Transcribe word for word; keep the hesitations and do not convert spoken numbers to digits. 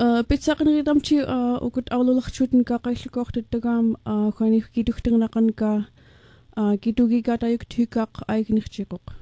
питсақинеритамчи укут аулуларчуутин каақиллукоортаттагаам хаани китугтэрнақанка китугикаатаюк тюкаақ айгнэртикоқ